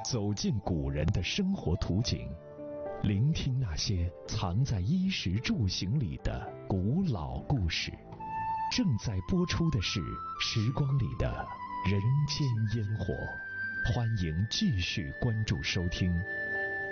走进古人的生活图景，聆听那些藏在衣食住行里的古老故事。正在播出的是《时光里的人间烟火》，欢迎继续关注收听